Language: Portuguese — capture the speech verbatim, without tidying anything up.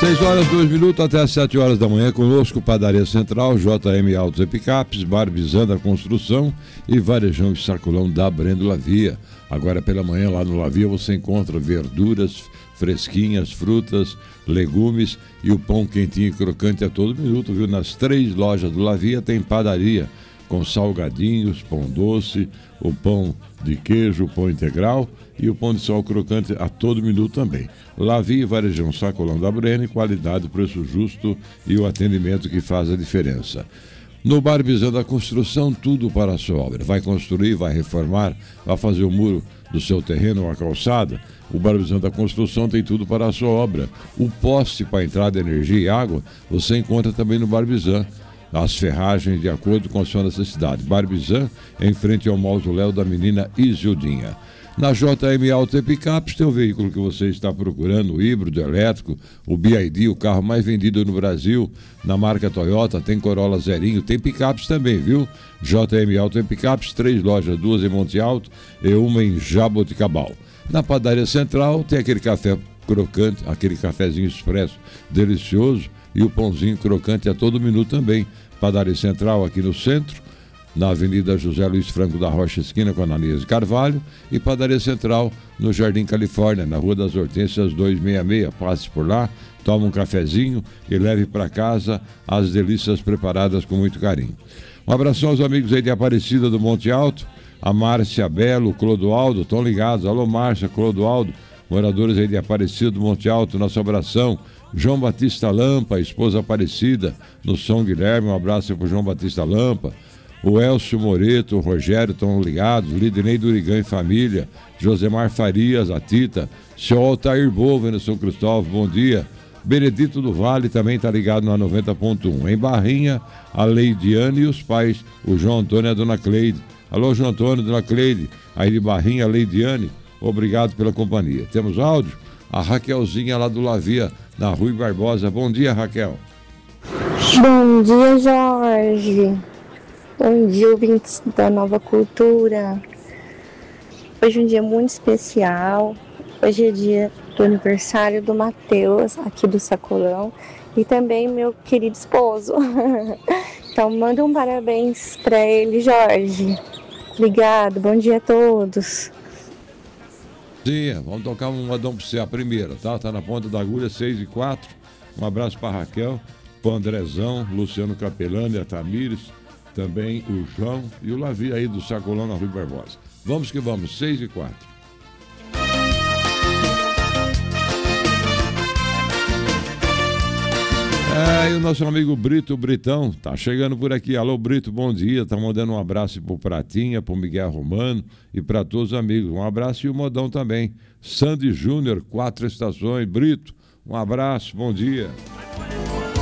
seis horas, dois minutos, até às sete horas da manhã, conosco, Padaria Central, J M Autos e Picapes, Barbizan da Construção e Varejão e Sacolão da Brendo Lavia. Agora pela manhã, lá no Lavia, você encontra verduras fresquinhas, frutas, legumes e o pão quentinho e crocante a todo minuto, viu? Nas três lojas do Lavia tem padaria, com salgadinhos, pão doce, o pão de queijo, o pão integral e o pão de sal crocante a todo minuto também. Lavia e Varejão Sacolão da Breno, qualidade, preço justo e o atendimento que faz a diferença. No Barbizan da Construção, tudo para a sua obra. Vai construir, vai reformar, vai fazer o muro do seu terreno ou a calçada. O Barbizan da Construção tem tudo para a sua obra. O poste para entrada de energia e água, você encontra também no Barbizan. As ferragens de acordo com a sua necessidade. Barbizan, em frente ao mausoléu da menina Isildinha. Na J M Auto e Picapes tem o veículo que você está procurando, o híbrido elétrico, o B I D, o carro mais vendido no Brasil, na marca Toyota, tem Corolla zerinho, tem picapes também, viu? J M Auto e Picapes, três lojas, duas em Monte Alto e uma em Jaboticabal. Na Padaria Central tem aquele café crocante, aquele cafezinho expresso delicioso e o pãozinho crocante a todo minuto também. Padaria Central aqui no centro, na Avenida José Luiz Franco da Rocha, esquina com Ananias Carvalho, e Padaria Central no Jardim Califórnia, na Rua das Hortênsias duzentos e sessenta e seis. Passe por lá, tome um cafezinho e leve para casa as delícias preparadas com muito carinho. Um abração aos amigos aí de Aparecida do Monte Alto, a Márcia Belo, o Clodoaldo, estão ligados. Alô Márcia, Clodoaldo, moradores aí de Aparecida do Monte Alto, nosso abração. João Batista Lampa, esposa Aparecida, no São Guilherme, um abraço para o João Batista Lampa. O Elcio Moreto, o Rogério estão ligados, Lidnei Durigão e família, Josemar Farias, a Tita, seu Altair Bova no São Cristóvão, bom dia. Benedito do Vale também está ligado na noventa ponto um. Em Barrinha, a Leidiane e os pais, o João Antônio e a Dona Cleide. Alô, João Antônio, Dona Cleide, aí de Barrinha, a Leidiane, obrigado pela companhia. Temos áudio? A Raquelzinha lá do Lavia, na Rui Barbosa. Bom dia, Raquel. Bom dia, Jorge. Bom dia, ouvintes da Nova Cultura. Hoje é um dia muito especial. Hoje é dia do aniversário do Matheus, aqui do Sacolão, e também meu querido esposo. Então, manda um parabéns para ele, Jorge. Obrigado, bom dia a todos. Sim, vamos tocar um modão para você, a primeira, tá? Tá na ponta da agulha, seis e quatro. Um abraço para Raquel, para o Andrezão, Luciano Capelani, a Tamires, também o João e o Lavi aí do Sacolão na Rui Barbosa. Vamos que vamos, seis e quatro. É, e o nosso amigo Brito Britão tá chegando por aqui. Alô, Brito, bom dia. Tá mandando um abraço pro Pratinha, pro Miguel Romano e para todos os amigos. Um abraço e o modão também. Sandy Júnior, quatro estações. Brito, um abraço, bom dia.